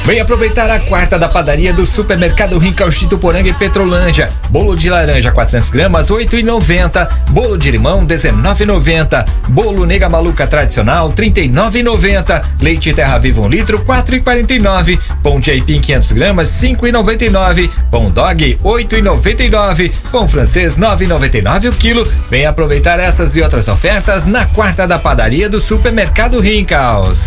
Vem aproveitar a quarta da padaria do Supermercado Rincal Chituporanga e Petrolândia. Bolo de laranja 400 gramas, 8,90. Bolo de limão, 19,90. Bolo nega maluca tradicional, 39,90. Leite Terra Viva 1 litro, 4,49. Pão de aipim 500 gramas, 5,99. Pão dog, 8,99. Pão francês, 9,99 o quilo. Vem aproveitar essas e outras ofertas na quarta da padaria do Supermercado Rincals.